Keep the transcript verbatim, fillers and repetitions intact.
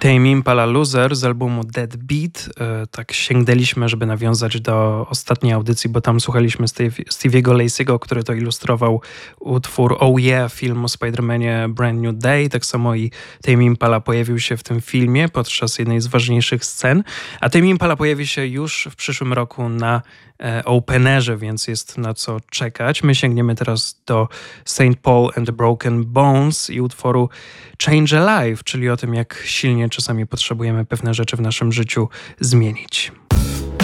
Tame Impala Loser z albumu Dead Beat. E, tak sięgnęliśmy, żeby nawiązać do ostatniej audycji, bo tam słuchaliśmy Steve, Stevie'ego Lacey'ego, który to ilustrował utwór Oh Yeah, film o Spider-Manie Brand New Day. Tak samo i Tame Impala pojawił się w tym filmie podczas jednej z ważniejszych scen. A Tame Impala pojawi się już w przyszłym roku na e, Openerze, więc jest na co czekać. My sięgniemy teraz do Saint Paul and the Broken Bones i utworu Change a Life, czyli o tym, jak silnie czasami potrzebujemy pewne rzeczy w naszym życiu zmienić.